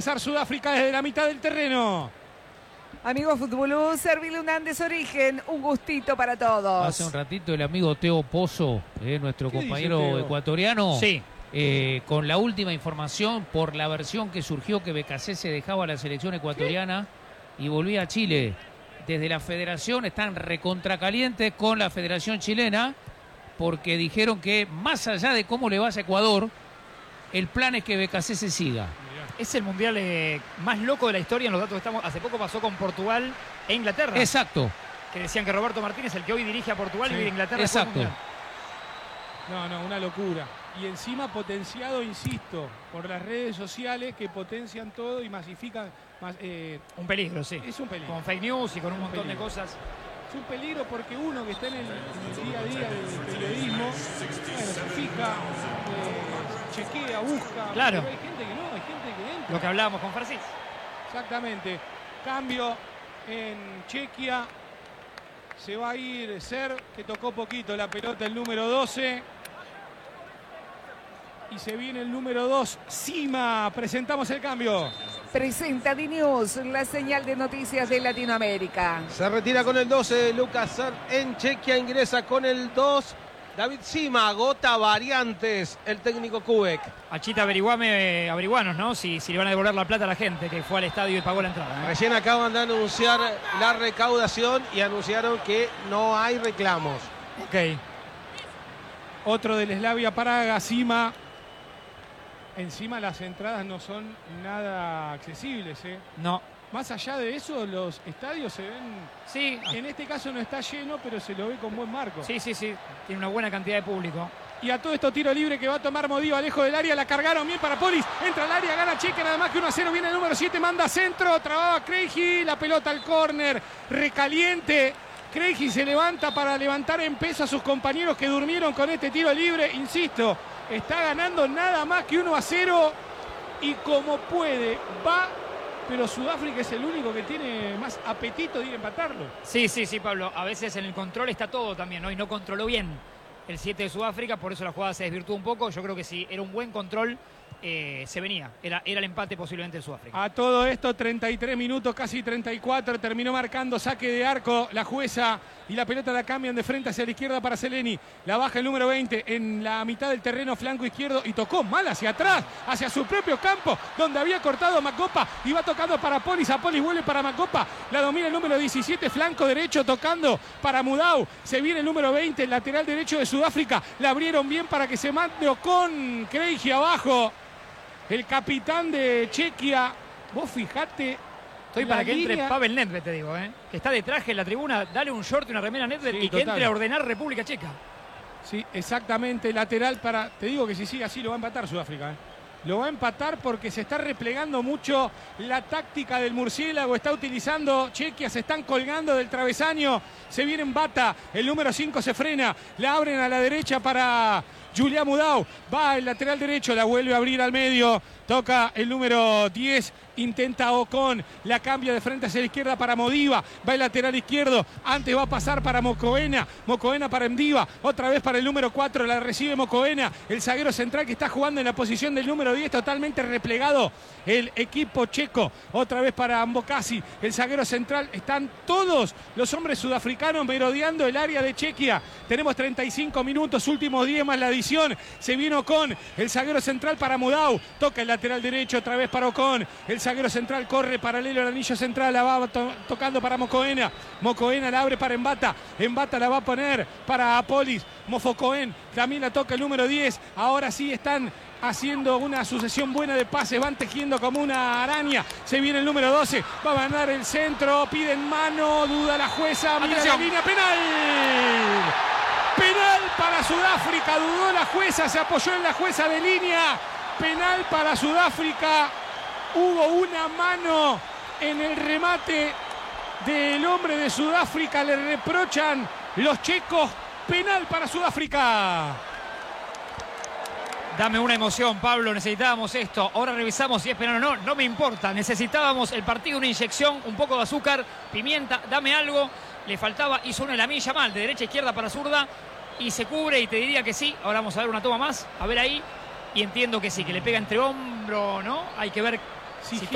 avanzar Sudáfrica desde la mitad del terreno. Amigo Futbolú, Servil Unandes Origen, un gustito para todos. Hace un ratito el amigo Teo Pozo, nuestro compañero ecuatoriano, sí. Con la última información por la versión que surgió que Becasese dejaba la selección ecuatoriana y volvía a Chile. Desde la federación están recontracalientes con la federación chilena porque dijeron que más allá de cómo le vas a Ecuador, el plan es que Becasese siga. Es el mundial más loco de la historia en los datos que estamos. Hace poco pasó con Portugal e Inglaterra. Exacto. Que decían que Roberto Martínez, el que hoy dirige a Portugal, y Inglaterra. Exacto. No, una locura. Y encima potenciado, insisto, por las redes sociales que potencian todo y masifican. Un peligro, sí. Es un peligro. Con fake news y con un montón de cosas. Es un peligro porque uno que está en el día a día del periodismo, bueno, se fija, chequea, busca. Claro. Pero hay gente que no, hay gente que entra. Lo que hablábamos con Francis. Exactamente. Cambio en Chequia. Se va a ir Ser, que tocó poquito la pelota, el número 12. Y se viene el número 2, Sima. Presentamos el cambio. Presenta D-News, la señal de noticias de Latinoamérica. Se retira con el 12, Lucas Ser en Chequia, ingresa con el 2. David Sima, agota variantes, el técnico Kubek. Achita, averiguanos, ¿no? Si le van a devolver la plata a la gente que fue al estadio y pagó la entrada. Recién acaban de anunciar la recaudación y anunciaron que no hay reclamos. Ok. Otro del Slavia Praga, Sima. Encima las entradas no son nada accesibles, ¿eh? No. Más allá de eso, los estadios se ven... Sí. En este caso no está lleno, pero se lo ve con buen marco. Sí. Tiene una buena cantidad de público. Y a todo esto tiro libre que va a tomar Modiva lejos del área. La cargaron bien para Polis. Entra al área, gana Chequia, nada más que 1-0. Viene el número 7, manda centro. Trababa Craigie. La pelota al córner. Recaliente. Craigie se levanta para levantar en peso a sus compañeros que durmieron con este tiro libre. Insisto, está ganando nada más que 1-0. Y como puede, va... Pero Sudáfrica es el único que tiene más apetito de ir a empatarlo. Sí, Pablo. A veces en el control está todo también, ¿no? Y no controló bien el 7 de Sudáfrica, por eso la jugada se desvirtuó un poco. Yo creo que si era un buen control, se venía. Era el empate posiblemente de Sudáfrica. A todo esto, 33 minutos, casi 34. Terminó marcando saque de arco la jueza y la pelota la cambian de frente hacia la izquierda para Seleni. La baja el número 20 en la mitad del terreno, flanco izquierdo, y tocó mal hacia atrás, hacia su propio campo, donde había cortado Macopa. Y va tocando para Polis. A Polis vuelve para Macopa. La domina el número 17, flanco derecho, tocando para Mudau. Se viene el número 20, el lateral derecho de Sudáfrica. La abrieron bien para que se mande con Craigie abajo. El capitán de Chequia, vos fijate. Estoy para que entre Pavel Nedved, te digo, que está de traje en la tribuna. Dale un short y una remera a Nedved y que entre a ordenar República Checa. Sí, exactamente, lateral para... Te digo que si sigue así lo va a empatar Sudáfrica. Lo va a empatar porque se está replegando mucho la táctica del murciélago. Está utilizando Chequia, se están colgando del travesaño. Se viene en bata, el número 5 se frena. La abren a la derecha para Julián Mudau. Va el lateral derecho, la vuelve a abrir al medio. Toca el número 10, intenta Ocon, la cambia de frente hacia la izquierda para Modiva, va el lateral izquierdo, antes va a pasar para Mocoena para Mdiva, otra vez para el número 4, la recibe Mocoena, el zaguero central que está jugando en la posición del número 10, totalmente replegado el equipo checo, otra vez para Mbokasi, el zaguero central, están todos los hombres sudafricanos merodeando el área de Chequia. Tenemos 35 minutos, últimos 10 más la adición, se vino Ocon, el zaguero central para Mudau, toca el lateral derecho otra vez para Ocon, el zaguero central corre paralelo al anillo central, la va tocando para Mocoena la abre para Embata la va a poner para Polis, Mofocoen también la toca el número 10, ahora sí están haciendo una sucesión buena de pases, van tejiendo como una araña, se viene el número 12, va a ganar el centro, piden mano, duda la jueza, mira la línea, penal para Sudáfrica, dudó la jueza, se apoyó en la jueza de línea. Penal para Sudáfrica. Hubo una mano en el remate del hombre de Sudáfrica. Le reprochan los checos. Penal para Sudáfrica. Dame una emoción, Pablo. Necesitábamos esto. Ahora revisamos si es penal o no. No me importa. Necesitábamos el partido, una inyección, un poco de azúcar, pimienta. Dame algo. Le faltaba, hizo una Lamine Yamal de derecha a izquierda para zurda. Y se cubre y te diría que sí. Ahora vamos a ver una toma más. A ver ahí. Y entiendo que sí, que le pega entre hombro, ¿no? Hay que ver si